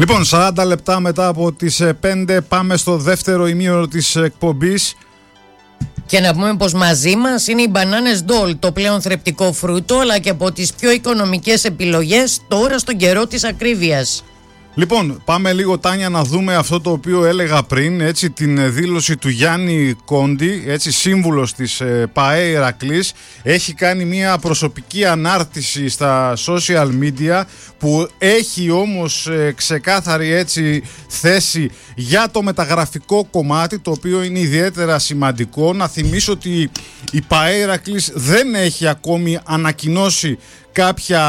Λοιπόν, 40 λεπτά μετά από τις 5 πάμε στο δεύτερο ημίωρο της εκπομπής. Και να πούμε πως μαζί μας είναι οι μπανάνες Ντόλ, το πλέον θρεπτικό φρούτο, αλλά και από τις πιο οικονομικές επιλογές τώρα στον καιρό της ακρίβειας. Λοιπόν, πάμε λίγο, Τάνια, να δούμε αυτό το οποίο έλεγα πριν, έτσι, την δήλωση του Γιάννη Κόντι, έτσι, σύμβουλος της ΠΑΕ Ηρακλής. Έχει κάνει μια προσωπική ανάρτηση στα social media που έχει όμως ξεκάθαρη, έτσι, θέση για το μεταγραφικό κομμάτι, το οποίο είναι ιδιαίτερα σημαντικό. Να θυμίσω ότι η ΠΑΕ Ηρακλής δεν έχει ακόμη ανακοινώσει κάποια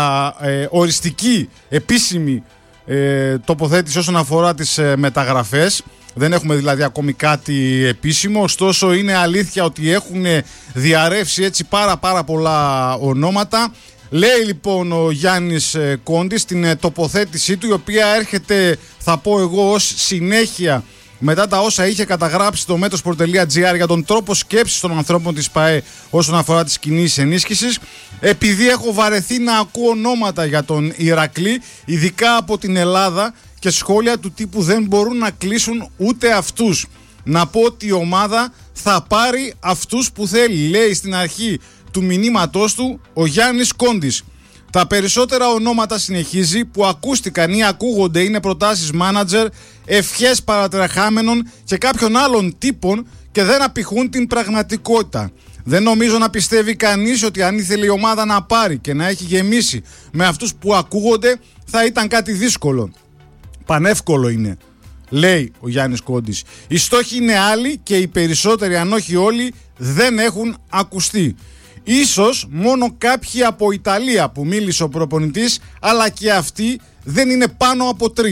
οριστική επίσημη τοποθέτηση όσον αφορά τις μεταγραφές. Δεν έχουμε δηλαδή ακόμη κάτι επίσημο. Ωστόσο είναι αλήθεια ότι έχουν διαρρεύσει έτσι πάρα πολλά ονόματα. Λέει λοιπόν ο Γιάννης Κόντης στην τοποθέτησή του, η οποία έρχεται, θα πω εγώ, ως συνέχεια μετά τα όσα είχε καταγράψει το Metrosport.gr για τον τρόπο σκέψης των ανθρώπων της ΠΑΕ όσον αφορά τις κινήσεις ενίσχυσης. Επειδή έχω βαρεθεί να ακούω ονόματα για τον Ηρακλή, ειδικά από την Ελλάδα, και σχόλια του τύπου δεν μπορούν να κλείσουν ούτε αυτούς. Να πω ότι η ομάδα θα πάρει αυτούς που θέλει, λέει στην αρχή του μηνύματός του ο Γιάννης Κόντης. Τα περισσότερα ονόματα, συνεχίζει, που ακούστηκαν ή ακούγονται είναι προτάσεις μάνατζερ, ευχές παρατρεχάμενων και κάποιων άλλων τύπων και δεν απηχούν την πραγματικότητα. Δεν νομίζω να πιστεύει κανείς ότι αν ήθελε η ομάδα να πάρει και να έχει γεμίσει με αυτούς που ακούγονται θα ήταν κάτι δύσκολο. Πανεύκολο είναι, λέει ο Γιάννης Κόντης. Οι στόχοι είναι άλλοι και οι περισσότεροι, αν όχι όλοι, δεν έχουν ακουστεί. Ίσως μόνο κάποιοι από Ιταλία που μίλησε ο προπονητής, αλλά και αυτοί δεν είναι πάνω από 3.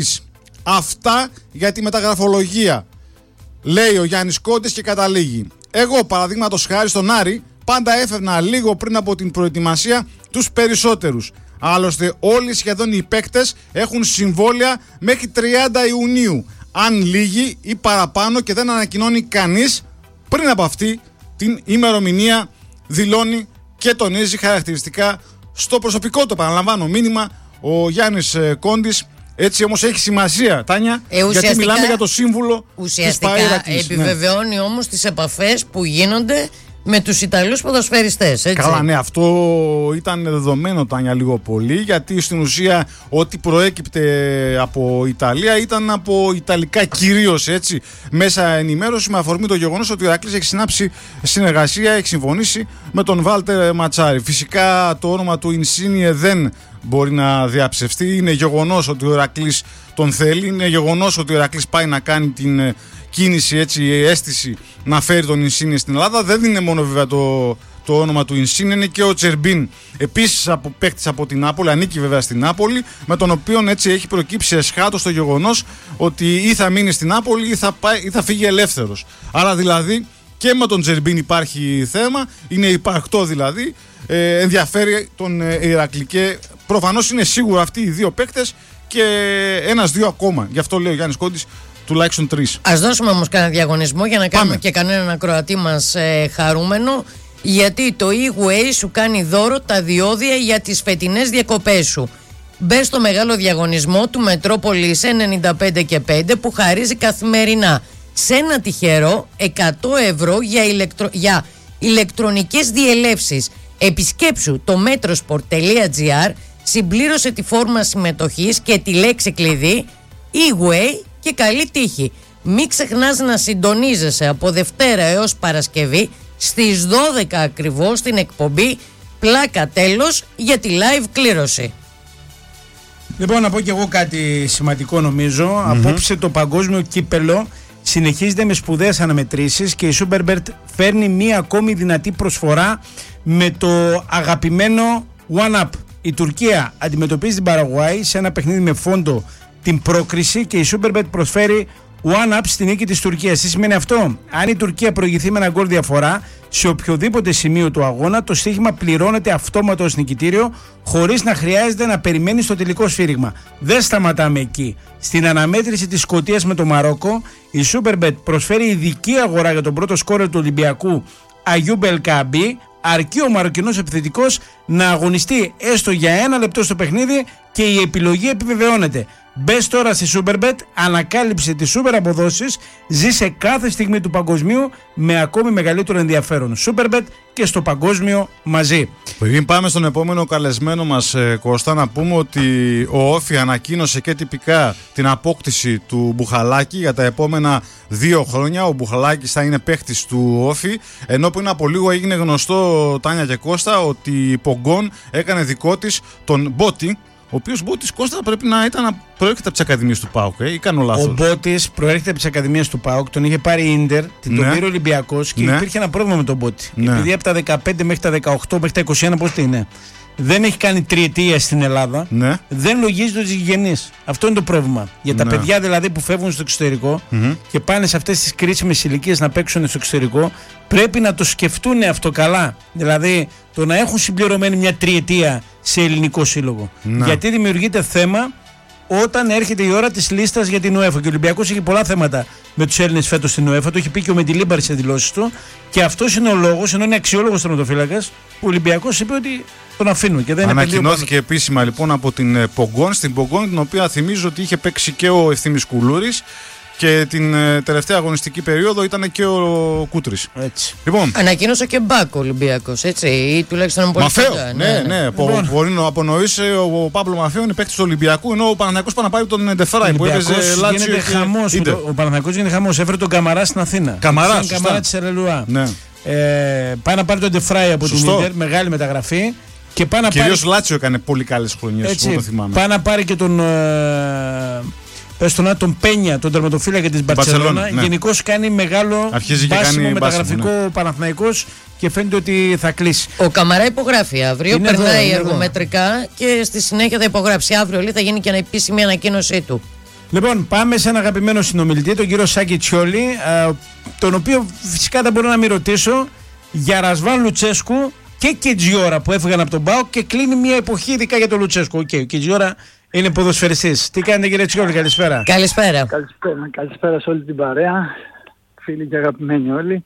Αυτά για τη μεταγραφολογία, λέει ο Γιάννης Κόντης και καταλήγει. Εγώ, παραδείγματος χάρη στον Άρη, πάντα έφευνα λίγο πριν από την προετοιμασία τους περισσότερους. Άλλωστε όλοι σχεδόν οι παίκτες έχουν συμβόλαια μέχρι 30 Ιουνίου. Αν λίγοι ή παραπάνω και δεν ανακοινώνει κανείς πριν από αυτή την ημερομηνία, δηλώνει και τονίζει χαρακτηριστικά στο προσωπικό, το παραλαμβάνω, μήνυμα ο Γιάννης Κόντης. Έτσι όμως έχει σημασία, Τάνια, γιατί μιλάμε για το σύμβουλο της ΠΑΕ Ηρακλής. Επιβεβαιώνει όμως τις επαφές που γίνονται με τους Ιταλούς ποδοσφαιριστές, έτσι. Καλά, ναι, αυτό ήταν δεδομένο, Τάνια, λίγο πολύ, γιατί στην ουσία ό,τι προέκυπτε από Ιταλία ήταν από ιταλικά κυρίως, έτσι, μέσα ενημέρωση, με αφορμή το γεγονός ότι ο Ηρακλής έχει συνάψει συνεργασία, έχει συμφωνήσει με τον Βάλτερ Ματσάρη. Φυσικά το όνομα του Ινσίνιε δεν μπορεί να διαψευστεί. Είναι γεγονός ότι ο Ηρακλής τον θέλει, είναι γεγονός ότι ο Ηρακλής πάει να κάνει την κίνηση, έτσι, η αίσθηση να φέρει τον Ινσίνιε στην Ελλάδα. Δεν είναι μόνο βέβαια το όνομα του Ινσίνιε, είναι και ο Τσερμπίν, επίσης από παίκτης από την Νάπολη, ανήκει βέβαια στην Νάπολη, με τον οποίο έτσι έχει προκύψει εσχάτως το γεγονός ότι ή θα μείνει στην Νάπολη ή θα φύγει ελεύθερος. Άρα δηλαδή και με τον Τσερμπίν υπάρχει θέμα, είναι υπαρκτό δηλαδή, ενδιαφέρει τον Ηρακλή και προφανώς είναι σίγουρα αυτοί οι δύο παίκτες και ένας-δύο ακόμα. Γι' αυτό λέει ο Γιάννης Κόντης, τουλάχιστον 3. Ας δώσουμε όμως κανένα διαγωνισμό για να κάνουμε και κανέναν ακροατή μας χαρούμενο, γιατί το E-Way σου κάνει δώρο τα διόδια για τις φετινές διακοπές σου. Μπες στο μεγάλο διαγωνισμό του Μετρόπολης 95 και 5 που χαρίζει καθημερινά σε ένα τυχερό 100 ευρώ για ηλεκτρονικές διελεύσεις. Επισκέψου το metrosport.gr, συμπλήρωσε τη φόρμα συμμετοχής και τη λέξη κλειδί E-Way και καλή τύχη. Μην ξεχνάς να συντονίζεσαι από Δευτέρα έως Παρασκευή στις 12 ακριβώς στην εκπομπή Πλάκα Τέλος για τη live κλήρωση. Λοιπόν, να πω και εγώ κάτι σημαντικό νομίζω. Απόψε το παγκόσμιο κύπελο συνεχίζεται με σπουδαίες αναμετρήσεις και η Superbet φέρνει μία ακόμη δυνατή προσφορά με το αγαπημένο One Up. Η Τουρκία αντιμετωπίζει την Παραγουάη σε ένα παιχνίδι με φόντο την πρόκριση και η Superbet προσφέρει One Up στη νίκη της Τουρκίας. Τι σημαίνει αυτό? Αν η Τουρκία προηγηθεί με ένα γκολ διαφορά σε οποιοδήποτε σημείο του αγώνα, το στοίχημα πληρώνεται αυτόματο ως νικητήριο, χωρίς να χρειάζεται να περιμένει στο τελικό σφύριγμα. Δεν σταματάμε εκεί. Στην αναμέτρηση της Σκωτίας με το Μαρόκο, η Superbet προσφέρει ειδική αγορά για τον πρώτο σκόρερ του Ολυμπιακού Αγιούμπ Ελκαμπή, αρκεί ο Μαροκινός επιθετικός να αγωνιστεί έστω για 1 λεπτό στο παιχνίδι και η επιλογή επιβεβαιώνεται. Μπες τώρα στη Superbet, ανακάλυψε τις σούπερ αποδόσεις, ζήσε κάθε στιγμή του παγκοσμίου με ακόμη μεγαλύτερο ενδιαφέρον. Superbet και στο παγκόσμιο μαζί. Πριν πάμε στον επόμενο καλεσμένο μας, Κώστα, να πούμε ότι ο Όφι ανακοίνωσε και τυπικά την απόκτηση του Μπουχαλάκη για τα επόμενα 2 χρόνια. Ο Μπουχαλάκης θα είναι παίχτης του Όφι, ενώ πριν από λίγο έγινε γνωστό, Τάνια και Κώστα, ότι η Πογκόν έκανε δικό της τον Μπότι, ο οποίος Μπότης, Κώστα, πρέπει να προέρχεται από τις ακαδημίες του ΠΑΟΚ, ή κάνω λάθος? Ο Μπότης προέρχεται από τις ακαδημίες του ΠΑΟΚ, τον είχε πάρει η Ίντερ, τον πήρε ο Ολυμπιακός και υπήρχε ένα πρόβλημα με τον Μπότη. Επειδή από τα 15 μέχρι τα 18 μέχρι τα 21, πώς τι είναι, δεν έχει κάνει τριετία στην Ελλάδα, δεν λογίζει τους γηγενείς. Αυτό είναι το πρόβλημα. Για τα παιδιά δηλαδή που φεύγουν στο εξωτερικό και πάνε σε αυτές τις κρίσιμες ηλικίες να παίξουν στο εξωτερικό, πρέπει να το σκεφτούν αυτό καλά. Δηλαδή το να έχουν συμπληρωμένη μια τριετία σε ελληνικό σύλλογο. Γιατί δημιουργείται θέμα όταν έρχεται η ώρα της λίστας για την UEFA. Και ο Ολυμπιακός έχει πολλά θέματα με τους Έλληνες φέτος στην UEFA. Το έχει πει και ο Μεντιλίμπαρης σε δηλώσεις του. Και αυτός είναι ο λόγος, ενώ είναι αξιόλογος τερματοφύλακας, που ο Ολυμπιακός είπε ότι τον αφήνουν. Και δεν ανακοινώθηκε επίσημα λοιπόν από την Πογκόν, στην Πογκόν, την οποία θυμίζω ότι είχε παίξει και ο Ευθύμης Κουλούρης. Και την τελευταία αγωνιστική περίοδο ήταν και ο Κούτρης. Έτσι. Λοιπόν, ανακοίνωσε και μπακ ο Ολυμπιακός, έτσι, ή τουλάχιστον πολύ Μαφέο. Ναι. Μπορεί να απονοείς, ο Παύλο Μαφέο είναι παίκτης του Ολυμπιακού, ενώ ο Παναθηναϊκός πάει να πάρει τον Ντεφράι που έπαιζε Λάτσιο. Ο Παναθηναϊκός γίνεται χαμός. Έφερε τον Καμαρά στην Αθήνα. Καμαρά της Ερελουά. Πάει να πάρει τον Ντεφράι από την Ίντερ, μεγάλη μεταγραφή. Κυρίως Λάτσιο έκανε πολύ καλές χρονιές, εγώ το θυμάμαι. Πάει να πάρει και τον Πένια, τον τερματοφύλακα της Μπαρσελόνα. Γενικώς κάνει μεγάλο μπάσιμο μεταγραφικό Παναθηναϊκός και φαίνεται ότι θα κλείσει. Ο Καμαρά υπογράφει αύριο, περνάει εργομετρικά και στη συνέχεια θα υπογράψει. Αύριο θα γίνει και ένα επίσημη ανακοίνωσή του. Λοιπόν, πάμε σε ένα αγαπημένο συνομιλητή, τον κύριο Σάκη Τσιόλη, τον οποίο φυσικά δεν μπορώ να μην ρωτήσω για Ρασβάν Λουτσέσκου και Κετζιόρα που έφυγαν από τον ΠΑΟΚ και κλείνει μια εποχή ειδικά για τον Λουτσέσκου. Ο Κετζιόρα είναι ποδοσφαιριστής. Τι κάνετε, κύριε Τσιόλη, καλησπέρα. Καλησπέρα. Καλησπέρα σε όλη την παρέα, φίλοι και αγαπημένοι όλοι.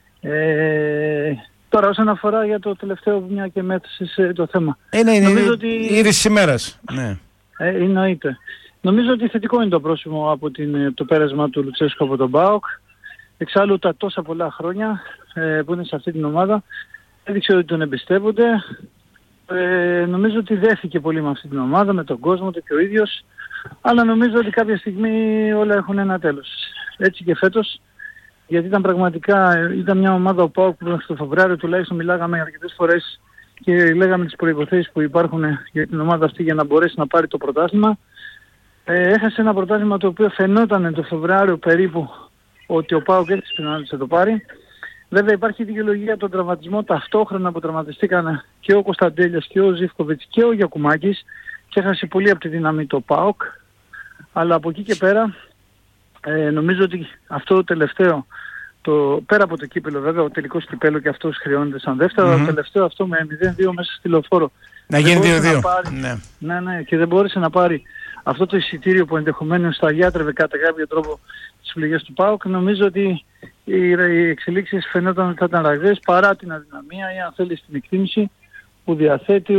Τώρα όσον αφορά για το τελευταίο, μια και μέθησες το θέμα. Νομίζω ότι η είδηση της ημέρας. Εννοείται. Νομίζω ότι θετικό είναι το πρόσημο από το πέρασμα του Λουτσέσκου από τον ΠΑΟΚ. Εξάλλου τα τόσα πολλά χρόνια που είναι σε αυτή την ομάδα έδειξε ότι τον εμπιστεύονται. Νομίζω ότι δέθηκε πολύ με αυτή την ομάδα, με τον κόσμο του και ο ίδιος, αλλά νομίζω ότι κάποια στιγμή όλα έχουν ένα τέλος. Έτσι και φέτος, γιατί ήταν μια ομάδα ο ΠΑΟΚ που στο Φεβρουάριο τουλάχιστον μιλάγαμε αρκετές φορές και λέγαμε τις προϋποθέσεις που υπάρχουν για την ομάδα αυτή για να μπορέσει να πάρει το πρωτάθλημα. Έχασε ένα πρωτάθλημα το οποίο φαινόταν το Φεβρουάριο περίπου ότι ο ΠΑΟΚ έτσι πιθανότητες θα το πάρει. Βέβαια υπάρχει δικαιολογία τον τραυματισμό ταυτόχρονα που τραυματιστήκαν και ο Κωνσταντέλιας και ο Ζίβκοβιτς και ο Γιακουμάκης και έχασε πολύ από τη δύναμη το ΠΑΟΚ. Αλλά από εκεί και πέρα νομίζω ότι αυτό το τελευταίο, πέρα από το κύπελο βέβαια, ο τελικός κυπέλο και αυτός χρειώνεται σαν δεύτερο, το τελευταίο αυτό με 0-2 μέσα στη Λεωφόρο. Να γίνει 2-2. Ναι, και δεν μπόρεσε να πάρει αυτό το εισιτήριο που ενδεχομένως θα διάτρεβε κατά κάποιο τρόπο τις επιλογές του ΠΑΟΚ. Νομίζω ότι οι εξελίξεις φαινόταν ότι θα ήταν ραγδαίες παρά την αδυναμία ή αν θέλει την εκτίμηση που διαθέτει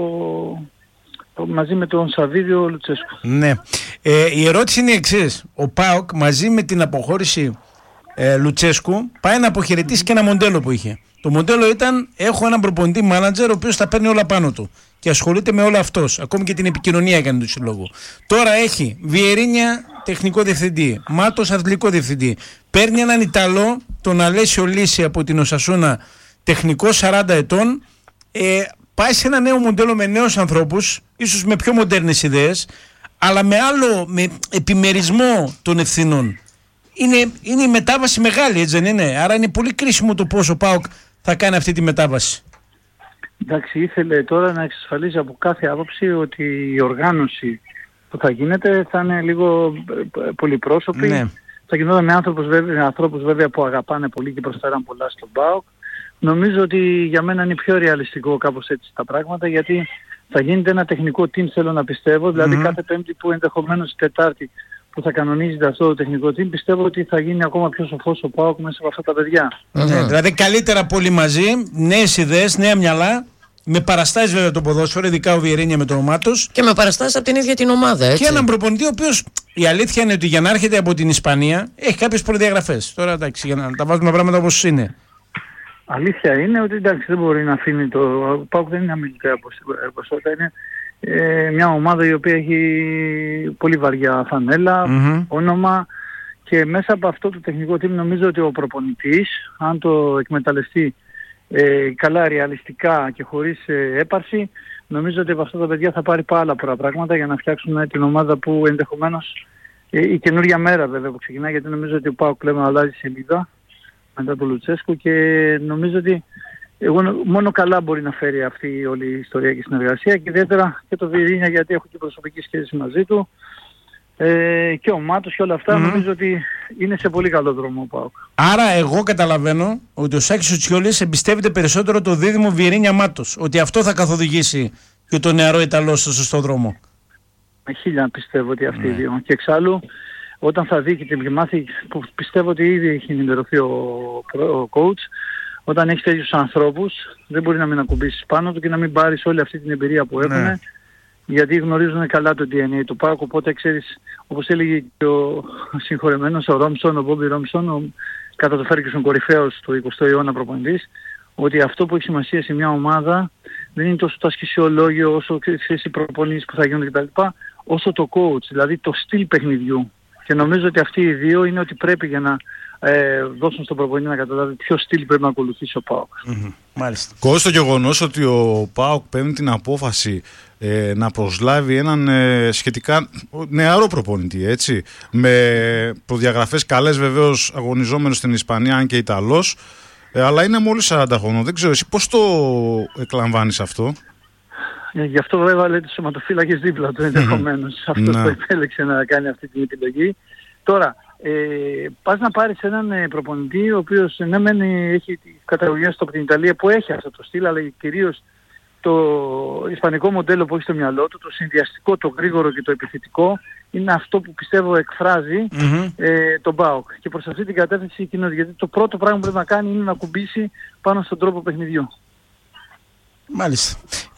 μαζί με τον Σαββίδιο Λουτσέσκου. Ναι. Η ερώτηση είναι η εξής. Ο ΠΑΟΚ μαζί με την αποχώρηση Λουτσέσκου πάει να αποχαιρετήσει και ένα μοντέλο που είχε. Το μοντέλο ήταν: έχω έναν προπονητή μάνατζερ ο οποίος τα παίρνει όλα πάνω του και ασχολείται με όλα αυτός. Ακόμη και την επικοινωνία έκανε του συλλόγου. Τώρα έχει Βιερίνια τεχνικό διευθυντή, Μάτος αθλητικό διευθυντή. Παίρνει έναν Ιταλό, τον Αλέσιο Λύση από την Οσασούνα, τεχνικό 40 ετών. Πάει σε ένα νέο μοντέλο με νέους ανθρώπους, ίσως με πιο μοντέρνες ιδέες, αλλά με επιμερισμό των ευθυνών. Είναι η μετάβαση μεγάλη, έτσι δεν είναι? Άρα είναι πολύ κρίσιμο το πώς ο ΠΑΟΚ θα κάνει αυτή τη μετάβαση. Εντάξει, ήθελε τώρα να εξασφαλίσει από κάθε άποψη ότι η οργάνωση που θα γίνεται θα είναι λίγο πολυπρόσωπη. Ναι. Θα γινόταν με ανθρώπους βέβαια που αγαπάνε πολύ και προσφέραν πολλά στον ΠΑΟΚ. Νομίζω ότι για μένα είναι πιο ρεαλιστικό κάπως έτσι τα πράγματα, γιατί θα γίνεται ένα τεχνικό team, θέλω να πιστεύω, δηλαδή κάθε Πέμπτη που ενδεχομένως Τετάρτη που θα κανονίζεται αυτό το τεχνικό team, πιστεύω ότι θα γίνει ακόμα πιο σοφός ο ΠΑΟΚ μέσα από αυτά τα παιδιά. Δηλαδή καλύτερα πολύ μαζί, νέες ιδέες, νέα μυαλά με παραστάσεις βέβαια το ποδόσφαιρο, ειδικά ο Βιερίνια με το Μάτος. Και με παραστάσεις από την ίδια την ομάδα, έτσι. Και έναν προπονητή ο οποίος η αλήθεια είναι ότι για να έρχεται από την Ισπανία έχει κάποιες προδιαγραφές. Τώρα εντάξει, για να τα βάζουμε πράγματα όπως είναι. Αλήθεια είναι ότι εντάξει, δεν μπορεί να αφήνει το ΠΑΟΚ, δεν είναι αμυντικά ποσότητα, είναι μια ομάδα η οποία έχει πολύ βαριά φανέλα, όνομα, και μέσα από αυτό το τεχνικό team νομίζω ότι ο προπονητής, αν το εκμεταλλευτεί καλά, ρεαλιστικά και χωρίς έπαρση, νομίζω ότι από αυτά τα παιδιά θα πάρει πάρα πολλά πράγματα για να φτιάξουν την ομάδα που ενδεχομένως η καινούργια μέρα βέβαια που ξεκινάει, γιατί νομίζω ότι ο ΠΑΟΚ πλέον αλλάζει σελίδα μετά τον Λουτσέσκου, και νομίζω ότι μόνο καλά μπορεί να φέρει αυτή όλη η ιστορία και η συνεργασία, και ιδιαίτερα και το Βιερίνια, γιατί έχω και προσωπική σχέση μαζί του, και ο Μάτος και όλα αυτά. Νομίζω ότι είναι σε πολύ καλό δρόμο ο ΠΑΟΚ. Άρα εγώ καταλαβαίνω ότι ο Σάκης ο Τσιόλης εμπιστεύεται περισσότερο το δίδυμο Βιερίνια Μάτος, ότι αυτό θα καθοδηγήσει και το νεαρό Ιταλό στο σωστό δρόμο. Με 1000 πιστεύω ότι αυτοί οι δύο. Και εξάλλου όταν θα δει και την μάθει, που πιστεύω ότι ήδη έχει ενημερωθεί ο coach, όταν έχει τέτοιους ανθρώπους δεν μπορεί να μην ακουμπήσεις πάνω του και να μην πάρεις όλη αυτή την εμπειρία που έχουν, γιατί γνωρίζουν καλά το DNA του ΠΑΟΚ. Οπότε ξέρεις, όπως έλεγε και ο συγχωρεμένος ο Ρόμψον, ο Μπόμπι Ρόμψον, κατά το Φέργκισον κορυφαίος του 20ου αιώνα προπονητής, ότι αυτό που έχει σημασία σε μια ομάδα δεν είναι τόσο το ασκησιολόγιο, όσο οι προπονήσεις που θα γίνουν κτλ., όσο το coach, δηλαδή το στυλ παιχνιδιού. Και νομίζω ότι αυτοί οι δύο είναι ότι πρέπει για να δώσουν στον προπονητή να καταλάβει ποιο στυλ πρέπει να ακολουθήσει ο ΠΑΟΚ. Μάλιστα. Κόστο το γεγονός ότι ο ΠΑΟΚ παίρνει την απόφαση να προσλάβει έναν σχετικά νεαρό προπονητή, έτσι, με προδιαγραφές καλές, βεβαίως αγωνιζόμενος στην Ισπανία, αν και Ιταλός, αλλά είναι μόλις 40 χρόνων. Δεν ξέρω εσύ πώς το εκλαμβάνεις αυτό. Γι' αυτό βέβαια λέει τους σωματοφύλακες δίπλα του ενδεχομένως. Αυτός που επέλεξε να κάνει αυτή την επιλογή. Τώρα, πας να πάρεις έναν προπονητή ο οποίος ναι μεν έχει καταγωγές από την Ιταλία που έχει αυτό το στυλ, αλλά κυρίως το ισπανικό μοντέλο που έχει στο μυαλό του, το συνδυαστικό, το γρήγορο και το επιθετικό, είναι αυτό που πιστεύω εκφράζει τον ΠΑΟΚ. Και προς αυτή την κατεύθυνση εκείνος, γιατί το πρώτο πράγμα που πρέπει να κάνει είναι να κουμπίσει πάνω στον τρόπο παιχνιδιού. Μάλιστα.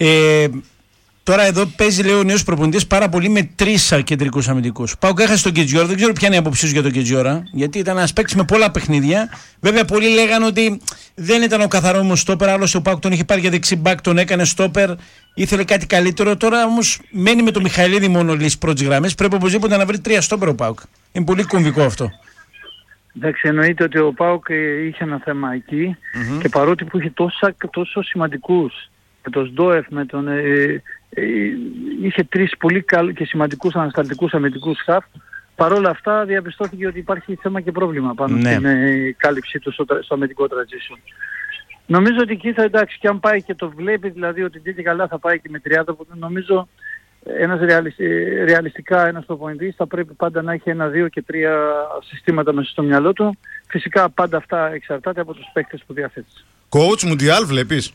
Τώρα εδώ παίζει, λέει ο νέος προπονητής, πάρα πολύ με 3 κεντρικούς αμυντικούς. Πάω και έχασε τον Κετζιόρα, δεν ξέρω ποια είναι η άποψή σου για τον Κετζιόρα, γιατί ήταν ένας παίκτης με πολλά παιχνίδια. Βέβαια, πολλοί λέγανε ότι δεν ήταν ο καθαρός μου στόπερ, άλλωστε ο Πάουκ τον είχε πάρει για δεξιμπάκ, τον έκανε στόπερ, ήθελε κάτι καλύτερο. Τώρα όμως μένει με τον Μιχαηλίδη μόνο λύση πρώτης γραμμής. Πρέπει οπωσδήποτε να βρει 3 στόπερ ο Πάουκ. Είναι πολύ κομβικό αυτό. Εντάξει, εννοείται ότι ο ΠΑΟΚ είχε ένα θέμα εκεί και παρότι που είχε τόσο σημαντικούς, με τον Σντόεφ, με τον είχε 3 πολύ και σημαντικούς ανασταλτικούς αμυντικούς χαφ. Παρόλα αυτά διαπιστώθηκε ότι υπάρχει θέμα και πρόβλημα πάνω στην κάλυψή του στο αμυντικό transition. Νομίζω ότι εκεί θα εντάξει, και αν πάει και το βλέπει, δηλαδή ότι και καλά θα πάει και με 30, νομίζω ένας ρεαλιστικά ένας προπονητής θα πρέπει πάντα να έχει 1, 2 και 3 συστήματα μέσα στο μυαλό του. Φυσικά πάντα αυτά εξαρτάται από τους παίκτες που διαθέτεις. Coach Μουντιάλ βλέπεις?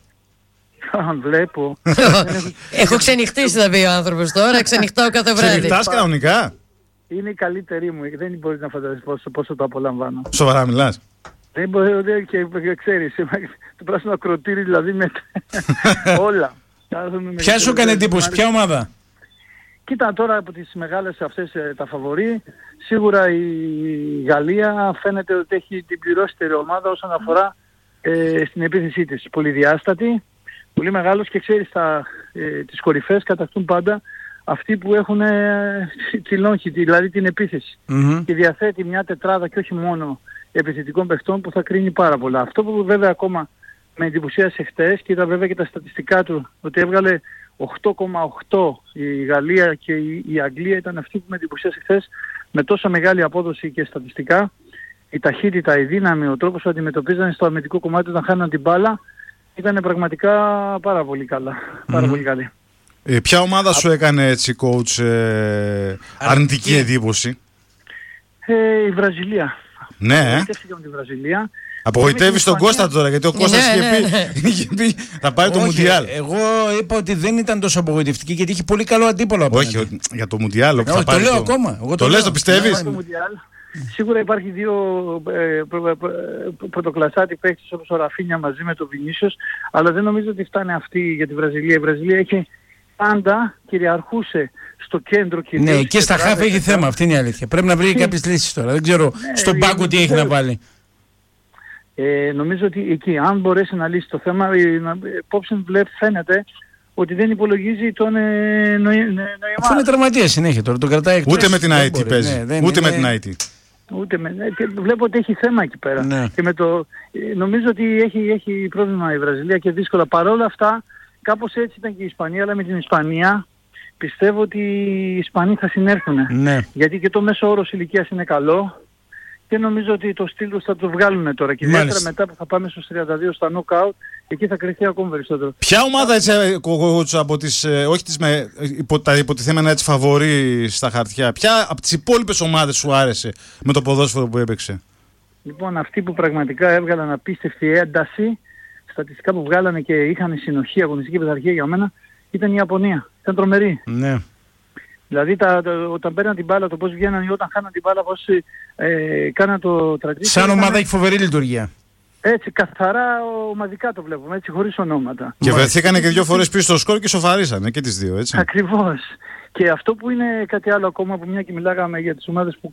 Βλέπω. Έχω ξενυχτήσει, θα πει ο άνθρωπος τώρα, ξενυχτάω κάθε βράδυ. Ξενυχτάς κανονικά? Είναι η καλύτερη μου, δεν μπορείς να φανταστείς πόσο το απολαμβάνω. Σοβαρά μιλάς? Δεν μπορεί και ξέρεις, το πράσινο ακροτήρι δηλαδή με όλα. Ποια σου έκανε εντύπωση, ποια ομάδα? Κοίτα τώρα από τις μεγάλες αυτές τα φαβορί, σίγουρα η Γαλλία φαίνεται ότι έχει την πληρώστερη ομάδα όσον αφορά στην επίθεσή της. Πολυδιάστατη, πολύ μεγάλος και ξέρεις τις κορυφές κατακτούν πάντα αυτοί που έχουν τη λόγχη, δηλαδή την επίθεση. Και διαθέτει μια τετράδα και όχι μόνο επιθετικών παιχτών που θα κρίνει πάρα πολλά. Αυτό που βέβαια ακόμα με εντυπωσίασε χτες, και είδα βέβαια και τα στατιστικά του, ότι έβγαλε 8,8 η Γαλλία και η Αγγλία, ήταν αυτή που με εντυπωσίασε χθες, με τόσο μεγάλη απόδοση και στατιστικά. Η ταχύτητα, η δύναμη, ο τρόπος που αντιμετωπίζανε στο αμυντικό κομμάτι όταν χάναν την μπάλα ήταν πραγματικά πάρα πολύ καλά. Πάρα πολύ καλή. Ποια ομάδα σου έκανε έτσι, coach, αρνητική εντύπωση? Η Βραζιλία. Ναι. Τη Βραζιλία. Απογοητεύεις τον Κώστα τώρα, γιατί ο Κώστας είχε πει θα πάει το Μουντιάλ. Εγώ είπα ότι δεν ήταν τόσο απογοητευτική, γιατί είχε πολύ καλό αντίπολο. Όχι, για το Μουντιάλ. Το λέω ακόμα. Το λες, το πιστεύεις? Σίγουρα υπάρχει δύο πρωτοκλασσάτη παίκτες όπως ο Ραφίνια μαζί με τον Βινίσιος, αλλά δεν νομίζω ότι φτάνει αυτή για τη Βραζιλία. Η Βραζιλία έχει πάντα κυριαρχούσε στο κέντρο κυρίως. Ναι, και στα χάφ έχει θέμα, αυτή είναι η αλήθεια. Πρέπει να βρει κάποιες λύσεις τώρα. Δεν ξέρω στον πάγκο τι έχει να βάλει. Νομίζω ότι εκεί, αν μπορέσει να λύσει το θέμα, υπόψη φαίνεται ότι δεν υπολογίζει τον Νοϊμάρ. Αφού είναι τραυματίας συνέχεια τώρα, τον κρατάει εκτός. Ούτε με την IT παίζει. Ούτε με την IT. Βλέπω ότι έχει θέμα εκεί πέρα. Ναι. Και νομίζω ότι έχει πρόβλημα η Βραζιλία και δύσκολα. Παρ' όλα αυτά, κάπως έτσι ήταν και η Ισπανία, αλλά με την Ισπανία πιστεύω ότι οι Ισπανοί θα συνέρθουν. Ναι. Γιατί και το μέσο όρος ηλικίας είναι καλό. Και νομίζω ότι το στυλ τους θα το βγάλουν τώρα. Και ιδιαίτερα μετά που θα πάμε στους 32 στα knockout, εκεί θα κρυφτεί ακόμη περισσότερο. Ποια ομάδα έτσι, από τις, όχι τις τα υποτιθέμενα έτσι φαβορί στα χαρτιά, ποια από τις υπόλοιπες ομάδες σου άρεσε με το ποδόσφαιρο που έπαιξε? Λοιπόν, αυτοί που πραγματικά έβγαλαν απίστευτη ένταση, στατιστικά που βγάλανε και είχαν συνοχή, αγωνιστική πειθαρχία για μένα, ήταν η Ιαπωνία. Ήταν τρομερή. Ναι. Δηλαδή όταν παίρναν την μπάλα, το πώς βγαίναν ή όταν χάναν την μπάλα, πώς κάναν το τραγίδι. Σαν ομάδα έχει φοβερή λειτουργία. Έτσι, καθαρά ομαδικά το βλέπουμε, έτσι, χωρίς ονόματα. Και βρεθήκανε και 2 φορές πίσω στο σκορ και σοφαρίσανε και τις 2, έτσι. Ακριβώς. Και αυτό που είναι κάτι άλλο ακόμα, που μια και μιλάγαμε για τις ομάδες που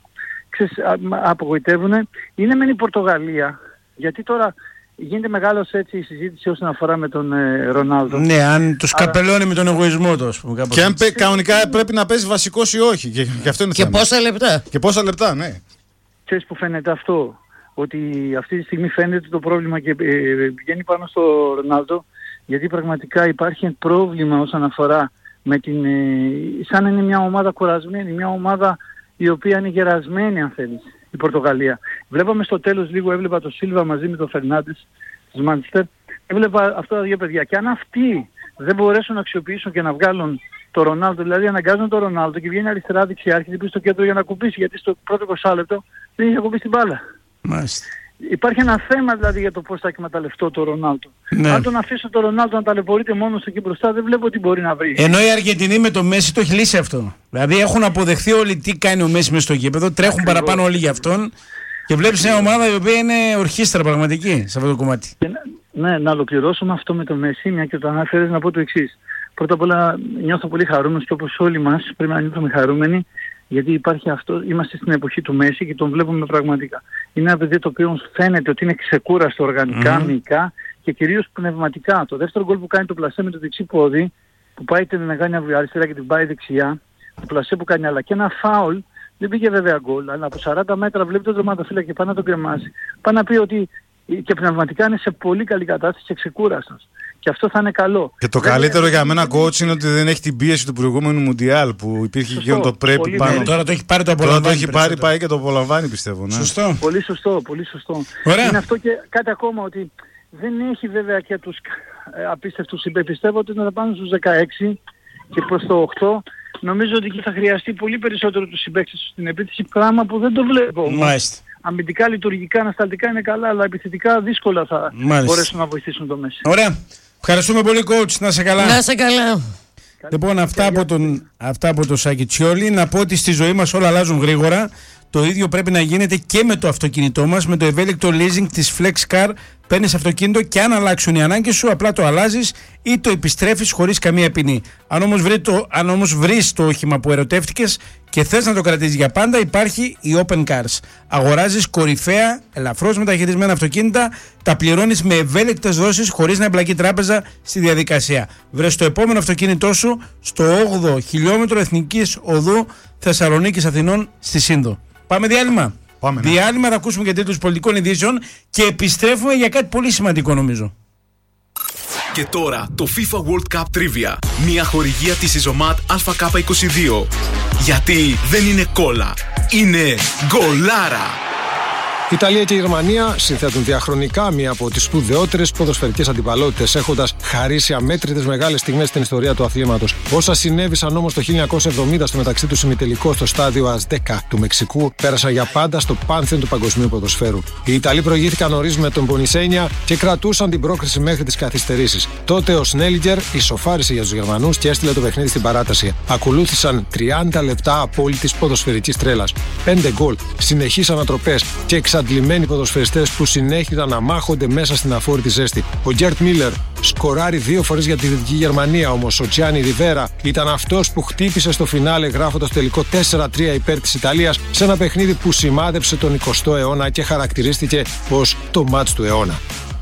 απογοητεύουν, είναι μεν η Πορτογαλία. Γιατί τώρα γίνεται μεγάλος έτσι η συζήτηση όσον αφορά με τον Ρονάλντο. Ναι, αν τους καπελώνει με τον εγωισμό του, ας πούμε. Και αν κανονικά πρέπει να παίζει βασικός ή όχι. Και αυτό είναι και θέμα. Πόσα λεπτά. Και πόσα λεπτά, ναι. Ξέρεις που φαίνεται αυτό? Ότι αυτή τη στιγμή φαίνεται το πρόβλημα και βγαίνει πάνω στο Ρονάλντο, γιατί πραγματικά υπάρχει πρόβλημα όσον αφορά με την... σαν να είναι μια ομάδα κουρασμένη, μια ομάδα η οποία είναι γερασμένη, αν θέλεις, η Πορτογαλία. Βλέπαμε στο τέλος λίγο, έβλεπα το Σίλβα μαζί με τον Φερνάντες της Μάντσεστερ, έβλεπα αυτά τα δύο παιδιά. Και αν αυτοί δεν μπορέσουν να αξιοποιήσουν και να βγάλουν το Ρονάλντο, δηλαδή αναγκάζουν τον Ρονάλντο και βγαίνει αριστερά δεξιά, έρχεται πίσω στο κέντρο για να κουμπίσει, γιατί στο πρώτο 20 λεπτό δεν είχε κουμπίσει την μπάλα. Μάλιστα. Υπάρχει ένα θέμα δηλαδή για το πώς θα εκμεταλλευτώ το Ρονάλντο. Ναι. Αν τον αφήσω το Ρονάλντο να ταλαιπωρείται μόνος εκεί μπροστά, δεν βλέπω τι μπορεί να βρει. Ενώ η Αργεντινή με το Μέση το έχει λύσει αυτό. Δηλαδή έχουν αποδεχθεί όλοι τι κάνει ο Μέση μες στο γήπεδο, τρέχουν παραπάνω όλοι για αυτόν και βλέπεις μια ομάδα η οποία είναι ορχήστρα πραγματική σε αυτό το κομμάτι. Ναι, να ολοκληρώσουμε αυτό με το Μέση, μια και το αναφέρεις, να πω το εξής. Πρώτα απ' όλα νιώθω πολύ χαρούμενος και όπως όλοι μας πρέπει να νιώθουμε χαρούμενοι. Γιατί υπάρχει αυτό, είμαστε στην εποχή του Μέση και τον βλέπουμε πραγματικά. Είναι ένα παιδί το οποίο φαίνεται ότι είναι ξεκούραστο οργανικά, μυϊκά και κυρίως πνευματικά. Το δεύτερο γκολ που κάνει το πλασέ με το δεξί πόδι, που πάει να κάνει αριστερά και την πάει δεξιά, το πλασέ που κάνει, αλλά και ένα φάουλ, δεν πήγε βέβαια γκολ, αλλά από 40 μέτρα βλέπει τον τερματοφύλακα και πάει να τον κρεμάσει. Πάει να πει ότι και πνευματικά είναι σε πολύ καλή κατάσταση και ξεκούραστος. Και αυτό θα είναι καλό. Και το καλύτερο για μένα, coach, είναι ότι δεν έχει την πίεση του προηγούμενου Μουντιάλ που υπήρχε και το πρέπει πάνω. Τώρα το έχει πάρει, το απολαμβάνει. Τώρα το έχει πάρει, πάει και το απολαμβάνει, πιστεύω. Ναι. Σωστό. Πολύ σωστό, πολύ σωστό. Ωραία. Είναι αυτό και κάτι ακόμα, ότι δεν έχει βέβαια και τους απίστευτους συμπαίκτες. Πιστεύω ότι θα πάνε στους 16 και προς το 8. Νομίζω ότι εκεί θα χρειαστεί πολύ περισσότερο τους συμπαίκτες στην επίθεση, πράγμα που δεν το βλέπω. Μάλιστα. Αμυντικά, λειτουργικά, ανασταλτικά είναι καλά, αλλά επιθετικά δύσκολα θα μπορέσουν να βοηθήσουν το Μέση. Ωραία. Ευχαριστούμε πολύ, coach. Να σε καλά. Να σε καλά. Λοιπόν, αυτά από τον Σάκη Τσιόλη. Να πω ότι στη ζωή μας όλα αλλάζουν γρήγορα. Το ίδιο πρέπει να γίνεται και με το αυτοκίνητό μας, με το ευέλικτο leasing της FlexCar. Παίρνεις αυτοκίνητο και αν αλλάξουν οι ανάγκες σου, απλά το αλλάζεις ή το επιστρέφεις χωρίς καμία ποινή. Αν όμως βρεις το όχημα που ερωτεύτηκες και θες να το κρατήσεις για πάντα, υπάρχει η Open Cars. Αγοράζεις κορυφαία, ελαφρώς μεταχειρισμένα αυτοκίνητα, τα πληρώνεις με ευέλικτες δόσεις χωρίς να εμπλακεί τράπεζα στη διαδικασία. Βρες το επόμενο αυτοκίνητό σου στο 8ο χιλιόμετρο Εθνικής Οδού Θεσσαλονίκης Αθηνών στη Σύνδο. Πάμε διάλειμμα. Διάλειμμα, θα ακούσουμε και τίτλους πολιτικών ειδήσεων και επιστρέφουμε για κάτι πολύ σημαντικό νομίζω. Και τώρα το FIFA World Cup Trivia. Μια χορηγία της Ιζωμάτ ΑΚ22. Γιατί δεν είναι κόλλα, είναι γκολάρα. Η Ιταλία και η Γερμανία συνθέτουν διαχρονικά μία από τις σπουδαιότερες ποδοσφαιρικές αντιπαλότητες, έχοντας χαρίσει αμέτρητες μεγάλες στιγμές στην ιστορία του αθλήματος. Όσα συνέβησαν όμως το 1970 στο μεταξύ του ημιτελικό στο στάδιο Αζτέκα του Μεξικού πέρασαν για πάντα στο πάνθεον του παγκοσμίου ποδοσφαίρου. Οι Ιταλοί προηγήθηκαν νωρίς με τον Πονισένια και κρατούσαν την πρόκριση μέχρι τις καθυστερήσεις. Τότε ο Σνέλιγκερ ισοφάρισε για τους Γερμανούς και έστειλε το παιχνίδι στην παράταση. Ακολούθησαν 30 λεπτά απόλυτης ποδοσφαιρικής τρέλας. 5 γκολ, συνεχείς ανατροπές και εξαντλημένοι ποδοσφαιριστές που συνέχιζαν να μάχονται μέσα στην αφόρητη ζέστη. Ο Γκέρτ Μίλλερ σκοράρει 2 φορές για τη Δυτική Γερμανία, όμως ο Τζιάνι Ριβέρα ήταν αυτός που χτύπησε στο φινάλε γράφοντας τελικό 4-3 υπέρ της Ιταλίας σε ένα παιχνίδι που σημάδεψε τον 20ο αιώνα και χαρακτηρίστηκε ως το μάτς του αιώνα.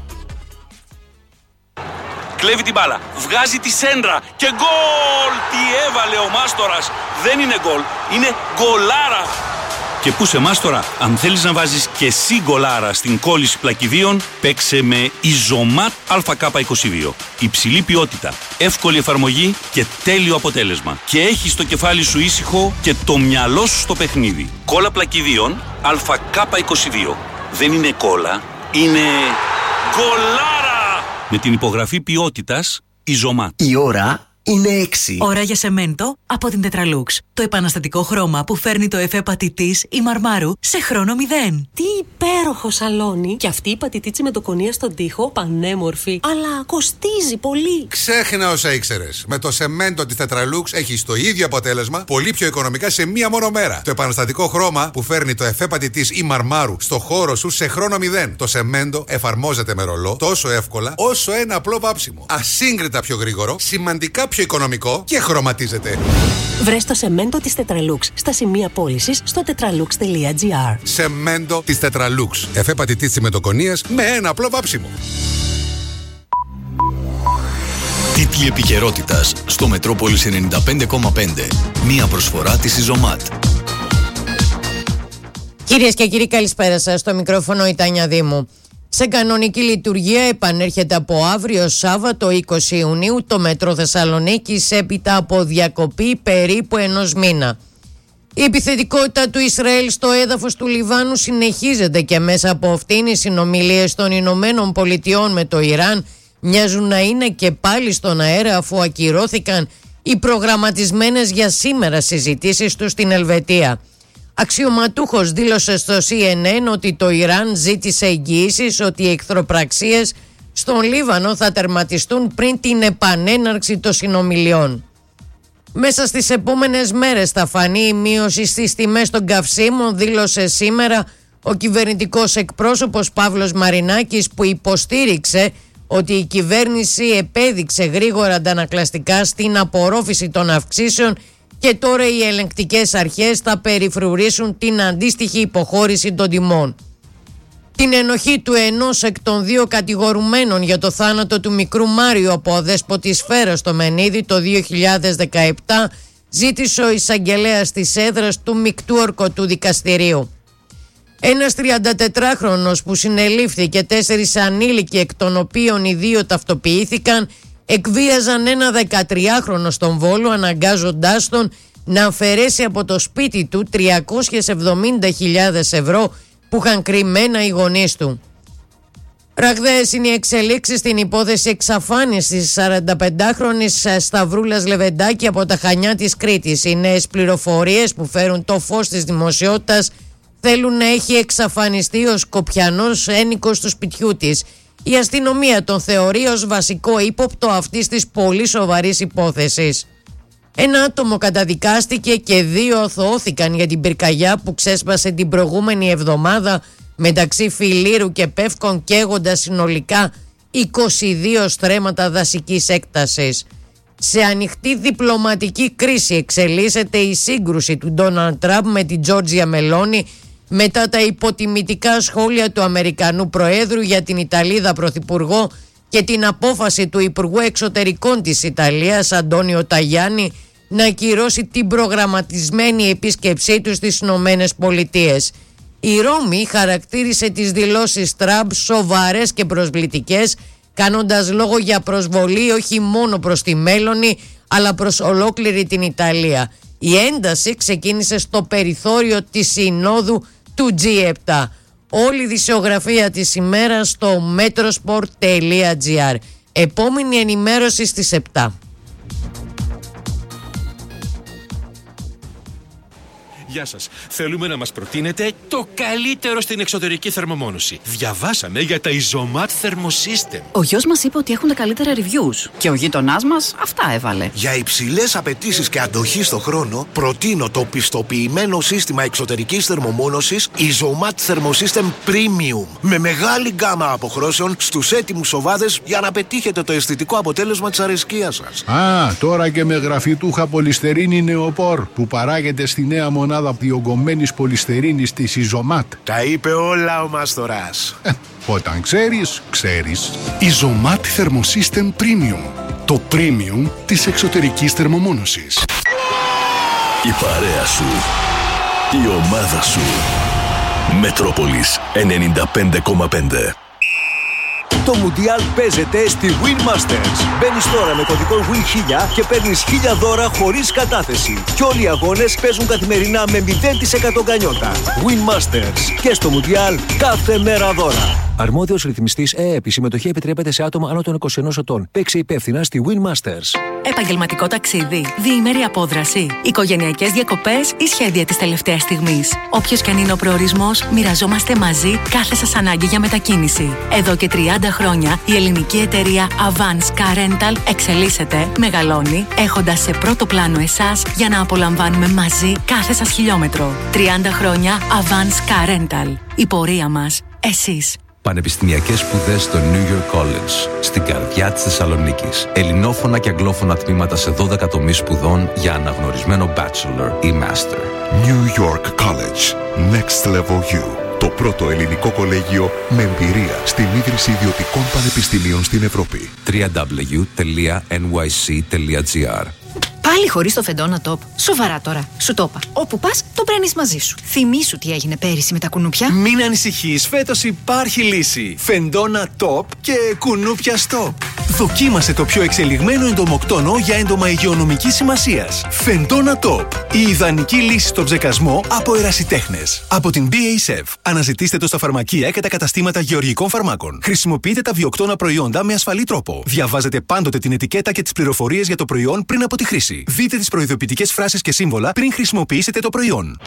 Κλέβει την μπάλα, βγάζει τη σέντρα και γκολ! Τι έβαλε ο Μάστορας! Δεν είναι γκολ, είναι γκολάρα! Και πού σε Μάστορα, αν θέλεις να βάζεις και εσύ γκολάρα στην κόλληση πλακιδίων, παίξε με Ιζωμάτ ΑΚ22. Υψηλή ποιότητα, εύκολη εφαρμογή και τέλειο αποτέλεσμα. Και έχεις το κεφάλι σου ήσυχο και το μυαλό σου στο παιχνίδι. Κόλλα πλακιδίων ΑΚ22. Δεν είναι κόλλα, είναι γκολάρα! Με την υπογραφή ποιότητας Ιζωμάτ. Η ώρα είναι 6. Ώρα για σεμέντο από την Tetralux. Το επαναστατικό χρώμα που φέρνει το εφέ πατητής ή μαρμάρου σε χρόνο 0. Τι υπέροχο σαλόνι! Και αυτή η πατητή τσιμεντοκονία στον τοίχο, πανέμορφη, αλλά κοστίζει πολύ. Ξέχνα όσα ήξερες. Με το σεμέντο της Tetralux έχεις το ίδιο αποτέλεσμα, πολύ πιο οικονομικά σε μία μόνο μέρα. Το επαναστατικό χρώμα που φέρνει το εφέ πατητής ή μαρμάρου στο χώρο σου σε χρόνο 0. Το σεμέντο εφαρμόζεται με ρολό τόσο εύκολα όσο ένα απλό βάψιμο. Ασύγκριτα πιο γρήγορο, σημαντικά πιο οικονομικό και χρωματίζεται. Βρες το σεμέντο της Tetralux στα σημεία πώλησης στο tetralux.gr. Σεμέντο της Tetralux. Εφέ πατητής τσιμεντοκονίας με ένα απλό βάψιμο. Τίτλοι επικαιρότητας στο Μετρόπολης 95,5. Μία προσφορά της Ιζωμάτ. Κυρίες και κύριοι, καλησπέρα σας. Στο μικρόφωνο η Τάνια Δήμου. Σε κανονική λειτουργία επανέρχεται από αύριο Σάββατο 20 Ιουνίου το Μέτρο Θεσσαλονίκης έπειτα από διακοπή περίπου 1 μήνα. Η επιθετικότητα του Ισραήλ στο έδαφος του Λιβάνου συνεχίζεται και μέσα από αυτήν οι συνομιλίες των Ηνωμένων Πολιτειών με το Ιράν μοιάζουν να είναι και πάλι στον αέρα αφού ακυρώθηκαν οι προγραμματισμένες για σήμερα συζητήσεις του στην Ελβετία. Αξιωματούχος δήλωσε στο CNN ότι το Ιράν ζήτησε εγγυήσεις ότι οι εχθροπραξίες στον Λίβανο θα τερματιστούν πριν την επανέναρξη των συνομιλιών. Μέσα στις επόμενες μέρες θα φανεί η μείωση στις τιμές των καυσίμων, δήλωσε σήμερα ο κυβερνητικός εκπρόσωπος Παύλος Μαρινάκης, που υποστήριξε ότι η κυβέρνηση επέδειξε γρήγορα αντανακλαστικά στην απορρόφηση των αυξήσεων και τώρα οι ελεγκτικές αρχές θα περιφρουρήσουν την αντίστοιχη υποχώρηση των τιμών. Την ενοχή του ενός εκ των 2 κατηγορουμένων για το θάνατο του μικρού Μάριου από αδέσποτη σφαίρα στο Μενίδη το 2017 ζήτησε ο εισαγγελέας της έδρας του μεικτού ορκωτού δικαστηρίου. Ένας 34χρονος που συνελήφθηκε 4 ανήλικοι, εκ των οποίων οι 2 ταυτοποιήθηκαν, εκβίαζαν ένα 13χρονο στον Βόλο, αναγκάζοντάς τον να αφαιρέσει από το σπίτι του 370.000 ευρώ που είχαν κρυμμένα οι γονείς του. Ραγδαίες είναι οι εξελίξεις στην υπόθεση εξαφάνισης 45χρονης Σταυρούλας Λεβεντάκη από τα Χανιά της Κρήτης. Οι νέες πληροφορίες που φέρουν το φως της δημοσιότητας θέλουν να έχει εξαφανιστεί ο Σκοπιανός ένικος του σπιτιού της. Η αστυνομία τον θεωρεί ως βασικό ύποπτο αυτής της πολύ σοβαρής υπόθεσης. Ένα άτομο καταδικάστηκε και 2 αθωώθηκαν για την πυρκαγιά που ξέσπασε την προηγούμενη εβδομάδα μεταξύ Φιλήρου και Πεύκων, καίγοντας συνολικά 22 στρέμματα δασικής έκτασης. Σε ανοιχτή διπλωματική κρίση εξελίσσεται η σύγκρουση του Ντόναλντ Τραμπ με την Τζόρτζια Μελόνι μετά τα υποτιμητικά σχόλια του Αμερικανού Προέδρου για την Ιταλίδα Πρωθυπουργό και την απόφαση του Υπουργού Εξωτερικών της Ιταλίας Αντώνιο Ταγιάννη να ακυρώσει την προγραμματισμένη επίσκεψή του στις Ηνωμένες Πολιτείες. Η Ρώμη χαρακτήρισε τις δηλώσεις Τραμπ σοβαρές και προσβλητικές, κάνοντας λόγο για προσβολή όχι μόνο προς τη Μέλονη αλλά προς ολόκληρη την Ιταλία. Η ένταση ξεκίνησε στο περιθώριο της συνόδου του G7. Όλη η δισεογραφία της ημέρας στο metrosport.gr. Επόμενη ενημέρωση στις 7. Γεια σας. Θέλουμε να μας προτείνετε το καλύτερο στην εξωτερική θερμομόνωση. Διαβάσαμε για τα Isomat Thermosystem. Ο γιος μας είπε ότι έχουν τα καλύτερα reviews. Και ο γείτονάς μας αυτά έβαλε. Για υψηλές απαιτήσεις και αντοχή στο χρόνο, προτείνω το πιστοποιημένο σύστημα εξωτερικής θερμομόνωσης Isomat Thermosystem Premium. Με μεγάλη γκάμα αποχρώσεων στους έτοιμους σοβάδες για να πετύχετε το αισθητικό αποτέλεσμα της αρεσκίας σας. Τώρα και με γραφιτούχα πολυστερίνη νεοπόρ που παράγεται στη νέα μονάδα διογκωμένης πολυστερίνης της Isomat. Τα είπε όλα ο Μάστορας. Όταν ξέρεις, ξέρεις. Isomat Thermosystem Premium. Το premium της εξωτερικής θερμομόνωσης. Η παρέα σου. Η ομάδα σου. Μετρόπολης 95,5. Το Μουντιάλ παίζεται στη Win Masters. Μπαίνεις τώρα με κωδικό WIN1000 και παίρνεις 1000 δώρα χωρίς κατάθεση. Και όλοι οι αγώνες παίζουν καθημερινά με 0% γκανιότα. Win Masters. Και στο Μουντιάλ κάθε μέρα δώρα. Αρμόδιος ρυθμιστής ΕΕΠ. Η συμμετοχή επιτρέπεται σε άτομα άνω των 21 ετών. Παίξε υπεύθυνα στη Win Masters. Επαγγελματικό ταξίδι, διήμερη απόδραση, οικογενειακές διακοπές ή σχέδια της τελευταίας στιγμής. Όποιος και αν είναι ο προορισμός, μοιραζόμαστε μαζί κάθε σας ανάγκη για μετακίνηση. Εδώ και 30 χρόνια η ελληνική εταιρεία Avance Car Rental εξελίσσεται, μεγαλώνει, έχοντας σε πρώτο πλάνο εσάς για να απολαμβάνουμε μαζί κάθε σας χιλιόμετρο. 30 χρόνια Avance Car Rental. Η πορεία μας, εσείς. Πανεπιστημιακές σπουδές στο New York College, στην καρδιά της Θεσσαλονίκης. Ελληνόφωνα και αγγλόφωνα τμήματα σε 12 τομείς σπουδών για αναγνωρισμένο bachelor ή master. New York College. Next Level You. Το πρώτο ελληνικό κολέγιο με εμπειρία στην ίδρυση ιδιωτικών πανεπιστημίων στην Ευρώπη. www.nyc.gr. Πάλι χωρίς το Φεντόνα Top. Σοβαρά τώρα. Σου το είπα. Όπου πας, το παίρνεις μαζί σου. Θυμήσου τι έγινε πέρυσι με τα κουνούπια. Μην ανησυχείς, φέτος υπάρχει λύση. Φεντόνα Top και κουνούπια Stop. Δοκίμασε το πιο εξελιγμένο εντομοκτόνο για έντομα υγειονομικής σημασίας. Φεντόνα Top. Η ιδανική λύση στο ψεκασμό από ερασιτέχνες. Από την BASF. Αναζητήστε το στα φαρμακεία και τα καταστήματα γεωργικών φαρμάκων. Χρησιμοποιείτε τα βιοκτώνα προϊόντα με ασφαλή τρόπο. Διαβάζετε πάντοτε την ετικέτα και τις πληροφορίες για το προϊόν πριν από τη χρήση. Δείτε τις προειδοποιητικές φράσεις και σύμβολα πριν χρησιμοποιήσετε το προϊόν.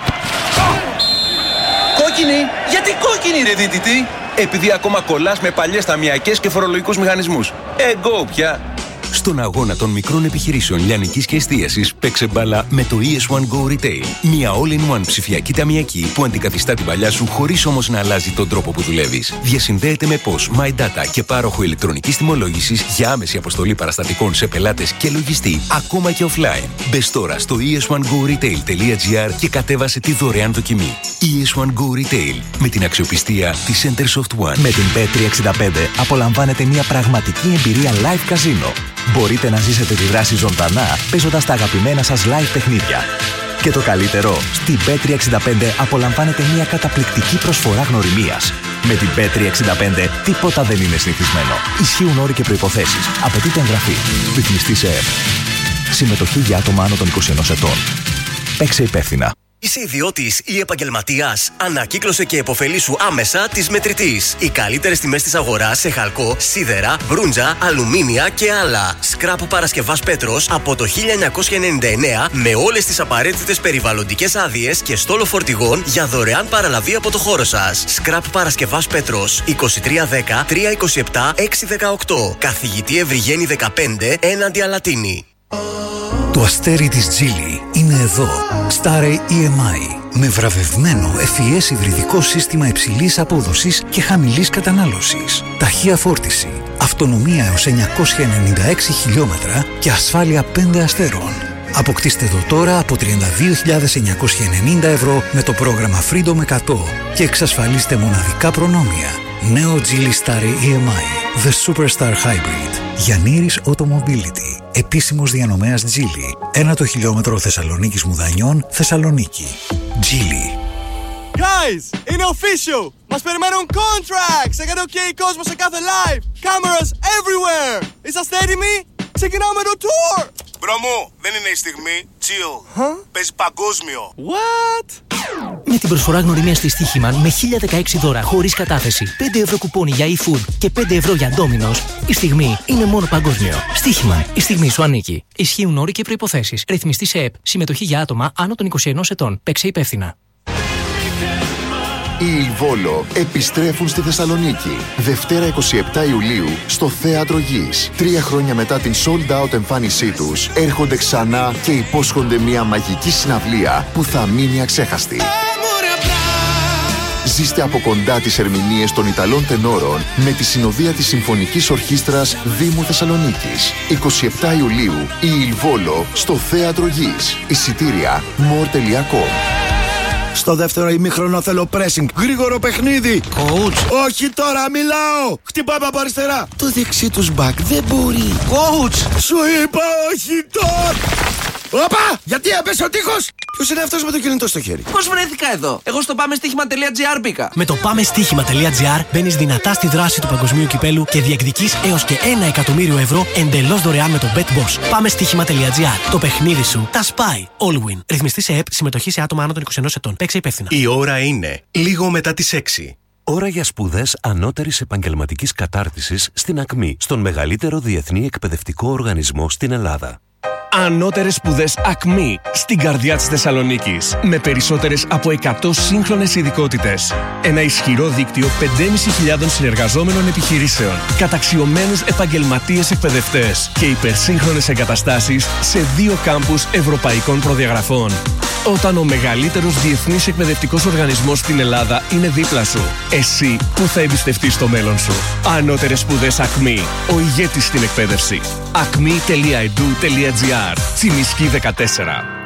Κόκκινη! Γιατί κόκκινη ρε δίτητη? Επειδή ακόμα κολλάς με παλιές ταμιακές και φορολογικούς μηχανισμούς. Εγώ πια! Στον αγώνα των μικρών επιχειρήσεων λιανικής και εστίασης, παίξε μπάλα με το ES1 Go Retail. Μια all-in-one ψηφιακή ταμιακή που αντικαθιστά την παλιά σου χωρίς όμως να αλλάζει τον τρόπο που δουλεύεις. Διασυνδέεται με POS, My Data και πάροχο ηλεκτρονικής τιμολόγησης για άμεση αποστολή παραστατικών σε πελάτες και λογιστή, ακόμα και offline. Μπες τώρα στο es1goretail.gr και κατέβασε τη δωρεάν δοκιμή. ES1 Go Retail με την αξιοπιστία της Centersoft One. Με την Bet365 απολαμβάνετε μια πραγματική εμπειρία live casino. Μπορείτε να ζήσετε τη δράση ζωντανά παίζοντας τα αγαπημένα σας live παιχνίδια. Και το καλύτερο, στην Bet365 απολαμβάνετε μια καταπληκτική προσφορά γνωριμίας. Με την Bet365 τίποτα δεν είναι συνηθισμένο. Ισχύουν όροι και προϋποθέσεις. Απαιτείται εγγραφή. Ρυθμιστής ΕΕΠ. Συμμετοχή για άτομα άνω των 21 ετών. Παίξε υπεύθυνα. Είσαι ιδιώτης ή επαγγελματίας? Ανακύκλωσε και επωφελήσου άμεσα της Μετρητής. Οι καλύτερες τιμές της αγοράς σε χαλκό, σίδερα, μπρούντζα, αλουμίνια και άλλα. Σκράπ Παρασκευάς Πέτρος από το 1999 με όλες τις απαραίτητες περιβαλλοντικές άδειες και στόλο φορτηγών για δωρεάν παραλαβή από το χώρο σας. Σκράπ Παρασκευάς Πέτρος 2310 327 618. Καθηγητή Ευρυγένη 15 έναντι Αλατίνη. Το αστέρι της Geely είναι εδώ. Starry EMI. Με βραβευμένο FES υβριδικό σύστημα υψηλής απόδοσης και χαμηλής κατανάλωσης. Ταχεία φόρτιση. Αυτονομία έως 996 χιλιόμετρα και ασφάλεια 5 αστέρων. Αποκτήστε το τώρα από 32.990 ευρώ με το πρόγραμμα Freedom 100 και εξασφαλίστε μοναδικά προνόμια. Νέο Geely Starry EMI. The Superstar Hybrid. Γιαννήρης Automobility. Επίσημος διανομέας Geely. 1 χιλιόμετρο Θεσσαλονίκης Μουδανιών, Θεσσαλονίκη. Geely. Guys, είναι official! Μας περιμένουν contracts! Έκανε OK κόσμο σε κάθε live! Cameras everywhere! Είσαστε έτοιμοι? Ξεκινάμε το tour! Μπρο μου, δεν είναι η στιγμή. Chill. Παίζει παγκόσμιο. What? Με την προσφορά γνωριμίας της Στοίχημαν με 1016 δώρα χωρίς κατάθεση, 5 ευρώ κουπόνι για e-food και 5 ευρώ για Domino's, η στιγμή είναι μόνο παγκόσμιο. Στοίχημαν, η στιγμή σου ανήκει. Ισχύουν όροι και προϋποθέσεις. Ρυθμιστή σε ΕΠ. Συμμετοχή για άτομα άνω των 21 ετών. Παίξε υπεύθυνα. Οι Ιλβόλο επιστρέφουν στη Θεσσαλονίκη. Δευτέρα 27 Ιουλίου στο Θέατρο Γης. 3 χρόνια μετά την sold out εμφάνισή τους, έρχονται ξανά και υπόσχονται μια μαγική συναυλία που θα μείνει αξέχαστη. Ζήστε από κοντά τις ερμηνείες των Ιταλών τενόρων με τη συνοδεία της Συμφωνικής Ορχήστρας Δήμου Θεσσαλονίκης. 27 Ιουλίου η Ιλβόλο στο Θέατρο Γης. Εισιτήρια more.com. Στο δεύτερο ημίχρονο θέλω pressing. Γρήγορο παιχνίδι. Coach. Όχι τώρα, μιλάω. Χτυπάμε από αριστερά. Το δεξί τους back δεν μπορεί. Coach. Σου είπα όχι τώρα. Όπα! Γιατί έπεσε ο τείχος! Ποιος είναι αυτός με το κινητό στο χέρι? Πώς βρέθηκα εδώ? Εγώ στο πάμεστοίχημα.gr μπήκα. Με το πάμεστοίχημα.gr μπαίνεις δυνατά στη δράση του παγκοσμίου κυπέλου και διεκδικείς έως και 1 εκατομμύριο ευρώ εντελώς δωρεάν με το BetBoss. Πάμεστοίχημα.gr. Το παιχνίδι σου τα σπάει. All win. Ρυθμιστή σε ΕΠ. Συμμετοχή σε άτομα άνω των 21 ετών. Παίξε υπεύθυνα. Η ώρα είναι λίγο μετά τις 6. Ώρα για σπουδές ανώτερης επαγγελματικής κατάρτισης στην ΑΚΜΗ, στον μεγαλύτερο διεθνή εκπαιδευτικό οργανισμό στην Ελλάδα. Ανώτερες σπουδές ΑΚΜΗ στην καρδιά της Θεσσαλονίκης. Με περισσότερες από 100 σύγχρονες ειδικότητες. Ένα ισχυρό δίκτυο 5.500 συνεργαζόμενων επιχειρήσεων. Καταξιωμένους επαγγελματίες εκπαιδευτές. Και υπερσύγχρονες εγκαταστάσεις σε 2 κάμπους ευρωπαϊκών προδιαγραφών. Όταν ο μεγαλύτερος διεθνής εκπαιδευτικός οργανισμός στην Ελλάδα είναι δίπλα σου, εσύ που θα εμπιστευτείς το μέλλον σου. Ανώτερες σπουδές ΑΚΜΗ. Ο ηγέτης στην εκπαίδευση. acme.edu.gr. Τσιμισκή 14.